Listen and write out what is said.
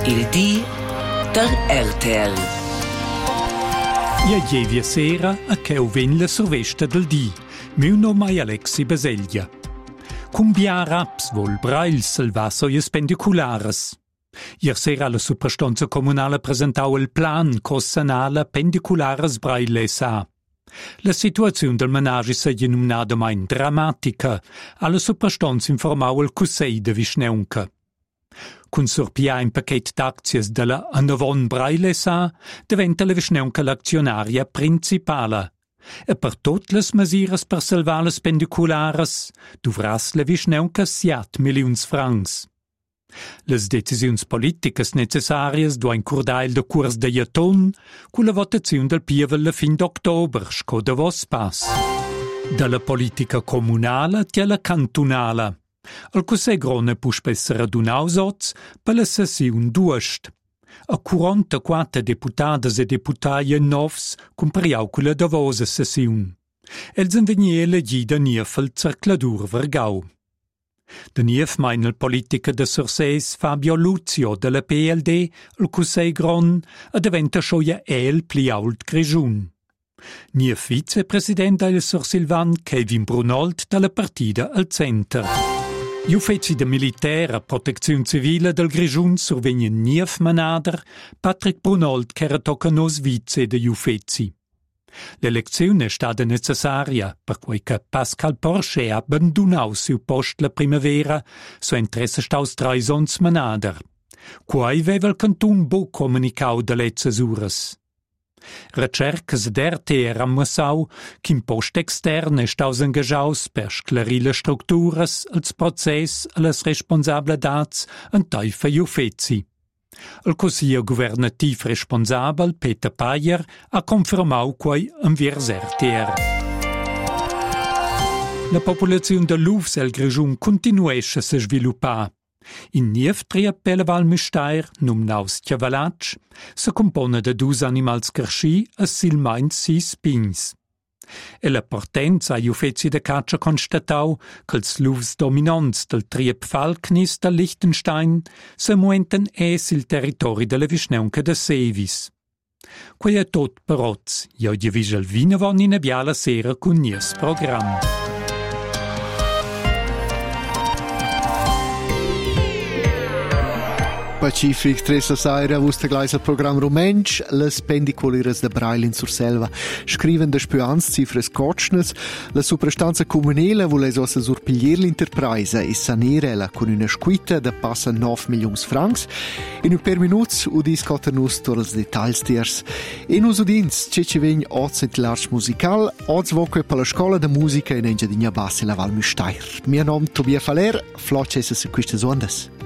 Il di der RTL. Ja jevia sera a cheu ven la survesta del di. Meu nome è Alexi Baseglia. Cum bia raps vol brail salva soies pendiculares. Ier sera la suprastanza comunale presentau il plan cossanala pendiculares braille sa. La situazione del menage se genominada main dramatica. Alla suprastanza informau il Cussei de Vischneunca. Cun surpia in paquet d'aczies de la Anavon braille sa, diventa la Vischneunca l'aczionaria principala. E per tot les mesires per salvar les pendiculares, duvras la Vischneunca 7 milions francs. Les decisiuns politicas necessarias do incurdail de curs de jaton, cu la votaziun del pievel la fin d'october, sco de vos pas. Da la politica comunala tia la cantunala. Al Cussei grone pu spesser radunaus oz per la sessiun d'uost. A 44 deputadas e deputaie novs cumpriau quella davosa sessiun. Els en vegnie elegì da niefel cercladur vergau. Da nief mein il politica de Surseis Fabio Luzio de la PLD al Cussei gron a diventa schoia el pli ault grigiun. Nief vicepresident il Sur Silvan Kevin Brunold de la partida al center. Gli uffici de militare a protezione civile del Grigiun survegnen nief manader, Patrick Brunold ch'era toccanos vice de gli uffici. L'elezione è stata necessaria, per cui che Pascal Porsche ha abbandonato il suo posto la primavera, so interesse staus 3 ons manader. Quai aveva il cantun bo comunicato de letzes uras. Recercas d'RTR ammassau qu'in post extern è staus engagiaus per sclarir le structuras, els process e las responsabilitats en taifa gli uffici. Il consiglio governativ responsabel, Peter Payer, ha confermau quai enviers RTR. La popolazione de l'Uvs el Grigiun continuesce a se sviluppar. In Nieftria per Val Müstair, numnaus Chiavalatsch, se compone de 2 animals carschi e silmain 6 pins. E la portenza agli uffici de caccia constatau che els luvs dominants del triep Falknis del Liechtenstein se muenten es il territori della Vischneunca de Sevis. Quei è tot per oz, io di vigel vinavon in abiala sera con nies program. Pacific 3 Saira, vuste gleich il Programm Rumensch, les pendiculiras de Braille in Surselva, scriven de Spüans cifres Kotschnes, la suprastanza comunale vuole ossa surpiglier l'interpresa e sanerela con una squita de passa 9 milions francs. In un per minuts udis cotanus toros detalls tiers. In us udins, ci vegn oz et l'arch musical, oz voque per la scola de musica in Engiadinha Bassi la Val Müstair. Mio nom Tobia Faler, floce se quistes ondas.